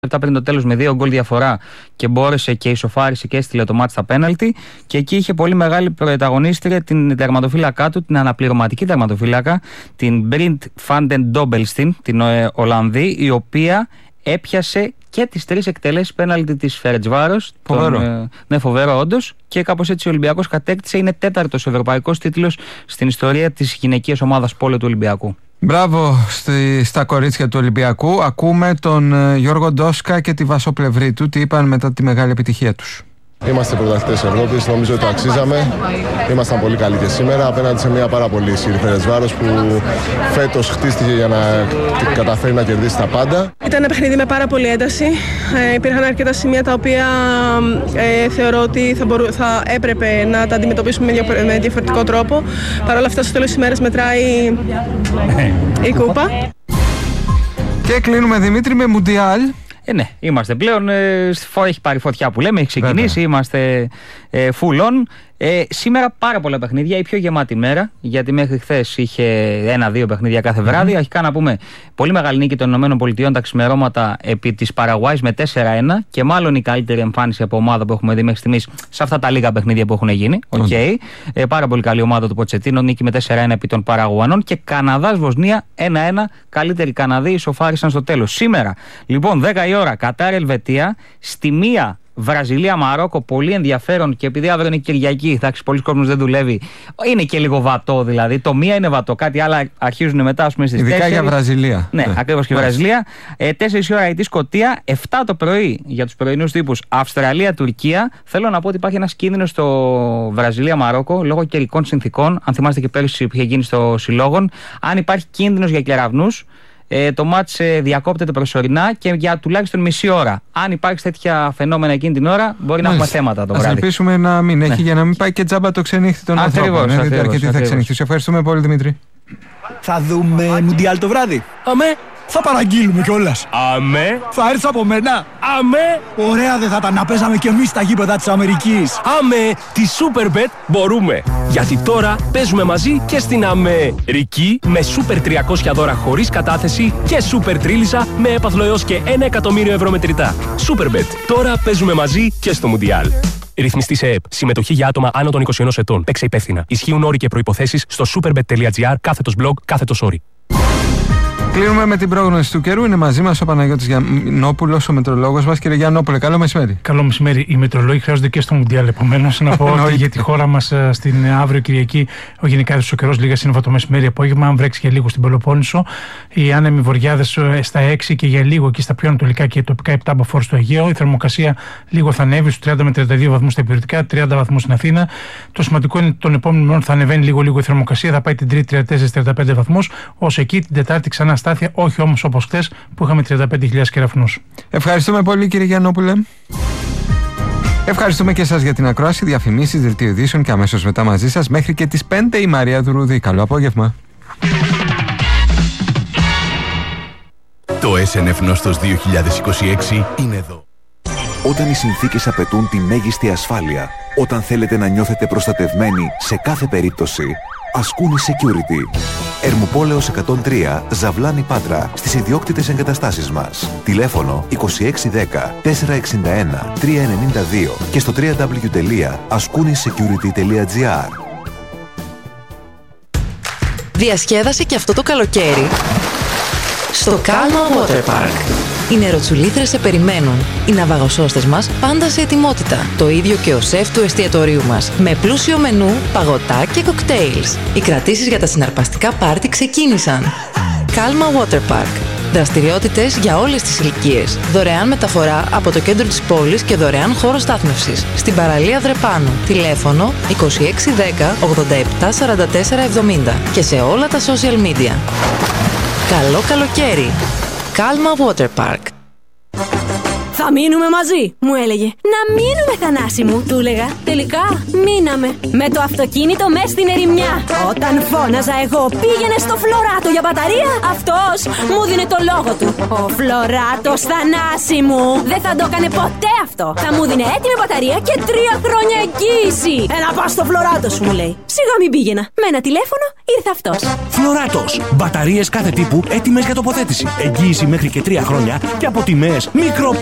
λεπτά πριν το τέλος με 2 γκολ διαφορά και μπόρεσε και ισοφάρισε και έστειλε το μάτς στα πέναλτι. Και εκεί είχε πολύ μεγάλη πρωταγωνίστρια την τερματοφύλακά του, την αναπληρωματική τερματοφύλακα, την Brind van den Dobbelstein, την Ολλανδή, η οποία έπιασε και τις 3 εκτελέσεις πέναλτι της Φερεντσβάρος. Φοβερό. Ναι, φοβερό όντως. Και κάπως έτσι ο Ολυμπιακός κατέκτησε, είναι 4ος ευρωπαϊκός τίτλος στην ιστορία της γυναικείας ομάδας πόλο του Ολυμπιακού. Μπράβο στα κορίτσια του Ολυμπιακού. Ακούμε τον Γιώργο Ντόσκα και τη Βασοπλευρή του τι είπαν μετά τη μεγάλη επιτυχία τους. Είμαστε πρωταθλητές Ευρώπης, νομίζω ότι το αξίζαμε. Ήμασταν πολύ καλοί και σήμερα απέναντι σε μια πάρα πολύ ισχυρή Φερεντσβάρος που φέτος χτίστηκε για να καταφέρει να κερδίσει τα πάντα. Ήταν ένα παιχνίδι με πάρα πολύ ένταση. Υπήρχαν αρκετά σημεία τα οποία θεωρώ ότι θα έπρεπε να τα αντιμετωπίσουμε με διαφορετικό τρόπο. Παρ' όλα αυτά, στο τέλος της ημέρας μετράει η κούπα. Και κλείνουμε, Δημήτρη, με Μουντιάλ. Ναι, είμαστε πλέον, έχει πάρει φωτιά που λέμε, έχει ξεκινήσει, βέβαια. Είμαστε full on. Σήμερα πάρα πολλά παιχνίδια, η πιο γεμάτη μέρα, γιατί μέχρι χθες είχε 1-2 παιχνίδια κάθε βράδυ. Αρχικά να πούμε, πολύ μεγάλη νίκη των ΗΠΑ τα ξημερώματα επί της Παραγουάης με 4-1 και μάλλον η καλύτερη εμφάνιση από ομάδα που έχουμε δει μέχρι στιγμής σε αυτά τα λίγα παιχνίδια που έχουν γίνει. Okay. Πάρα πολύ καλή ομάδα του Ποτσετίνο, νίκη με 4-1 επί των Παραγουανών και Καναδάς-Βοσνία 1-1. Καλύτεροι Καναδοί ισοφάρισαν στο τέλος. Σήμερα, λοιπόν, 10 η ώρα, Κατάρ-Ελβετία, στη 1 Βραζιλία-Μαρόκο, πολύ ενδιαφέρον και επειδή αύριο είναι Κυριακή, εντάξει, πολλοί κόσμος δεν δουλεύει, είναι και λίγο βατό δηλαδή. Το μία είναι βατό, κάτι άλλα αρχίζουν μετά, ας πούμε, στις 4. Ειδικά για Βραζιλία. Ναι, ακριβώς και Βραζιλία. 4 η ώρα η Σκωτία, 7 το πρωί για τους πρωινούς τύπους Αυστραλία-Τουρκία. Θέλω να πω ότι υπάρχει ένας κίνδυνος στο Βραζιλία-Μαρόκο λόγω καιρικών συνθήκων. Αν θυμάστε και πέρυσι που είχε γίνει στο Συλλόγων, αν υπάρχει κίνδυνος για κεραυνούς. Το μάτς διακόπτεται προσωρινά και για τουλάχιστον μισή ώρα. Αν υπάρχει τέτοια φαινόμενα εκείνη την ώρα, μπορεί να έχουμε θέματα το βράδυ. Ας ελπίσουμε να μην έχει, για να μην πάει και τζάμπα το ξενύχτη των ανθρώπων. Διότι αρκετοί θα ξενυχτούν. Σε ευχαριστούμε πολύ, Δημήτρη. Θα δούμε Μουντιάλ το βράδυ. Αμέ. Θα παραγγείλουμε κιόλας. Αμέ. Θα έρθεις από μένα. Αμέ. Ωραία δεν θα τα να παίζαμε κι εμείς στα γήπεδα της Αμερικής. Αμέ. Τη Superbet μπορούμε. Γιατί τώρα παίζουμε μαζί και στην Αμερική με Super 300 δώρα χωρίς κατάθεση και Super Τρίλισσα με έπαθλο έως και 1 εκατομμύριο ευρώ μετρητά. Superbet. Τώρα παίζουμε μαζί και στο Μουντιάλ. Ρυθμιστή σε ΕΕΠ. Συμμετοχή για άτομα άνω των 21 ετών. Παίξε υπεύθυνα. Ισχύουν όροι και προϋποθέσεις στο superbet.gr/blog/όροι. Κλείνουμε με την πρόγνωση του καιρού. Είναι μαζί μας ο Παναγιώτης Γιαννόπουλος, ο μετρολόγος μας. Κύριε Γιαννόπουλε, καλό μεσημέρι. Καλό μεσημέρι. Οι μετρολόγοι χρειάζονται και στο Μουντιάλ. Επομένως, να πω ότι για τη χώρα μας στην αύριο Κυριακή ο γενικάριος ο καιρός λίγα σύννεφα το μεσημέρι απόγευμα. Αν βρέξει για λίγο στην Πελοπόννησο, οι άνεμοι βοριάδες στα 6 και για λίγο εκεί στα πιο ανατολικά και τοπικά 7 μποφόρ στο Αιγαίο. Η θερμοκρασία λίγο θα ανέβει στους 30 με 32 βαθμούς στα υπηρετικά, 30 βαθμούς στην Αθήνα. Το σημαντικό είναι ότι τον επόμενο μήνα θα ανεβαίνει λίγο η θερμοκρασία, θα πάει την Τρίτη 34-35 βαθμούς, ως εκεί την Τετάρτη ξανά στάθεια, όχι όμως όπως χτες που είχαμε 35.000 κεραυνούς. Ευχαριστούμε πολύ, κύριε Γιαννόπουλε. Ευχαριστούμε και εσάς για την ακρόαση, διαφημίσεις, δελτίο ειδήσεων και αμέσως μετά μαζί σας μέχρι και τις 5 η Μαρία Δουρούδη. Καλό απόγευμα. Το SNF Νόστος 2026 είναι εδώ. Όταν οι συνθήκες απαιτούν τη μέγιστη ασφάλεια, όταν θέλετε να νιώθετε προστατευμένοι σε κάθε περίπτωση, Ασκούνη Security. Ερμουπόλεως 103, Ζαβλάνη Πάτρα, στις ιδιόκτητες εγκαταστάσεις μας. Τηλέφωνο 2610 461 392 και στο www.askounisecurity.gr. Διασκέδασε και αυτό το καλοκαίρι στο Calma Water Park. Οι νεροτσουλήθρες σε περιμένουν. Οι ναυαγοσώστες μας πάντα σε ετοιμότητα. Το ίδιο και ο σεφ του εστιατορίου μας. Με πλούσιο μενού, παγωτά και κοκτέιλς. Οι κρατήσεις για τα συναρπαστικά πάρτι ξεκίνησαν. Calma Water Park. Δραστηριότητες για όλες τις ηλικίες. Δωρεάν μεταφορά από το κέντρο της πόλης και δωρεάν χώρο στάθμευσης. Στην παραλία Δρεπάνου. Τηλέφωνο 2610 87 44 70 και σε όλα τα social media. Καλό καλοκαίρι! Calma Water Park. Θα μείνουμε μαζί, μου έλεγε. Να μείνουμε, Θανάση μου, του έλεγα. Τελικά μείναμε. Με το αυτοκίνητο μες στην ερημιά. Όταν φώναζα εγώ πήγαινε στο Φλωράτο για μπαταρία, αυτός μου δίνε το λόγο του. Ο Φλωράτος, Θανάση μου, δεν θα το έκανε ποτέ αυτό. Θα μου δίνε έτοιμη μπαταρία και 3 χρόνια εγγύηση. Ένα πας στο Φλωράτο σου, μου λέει. Σιγά μην πήγαινα. Με ένα τηλέφωνο ήρθε αυτός. Φλωράτος. Μπαταρίες κάθε τύπου έτοιμες για τοποθέτηση. Εγγύηση μέχρι και 3 χρόνια και από τιμές μικρό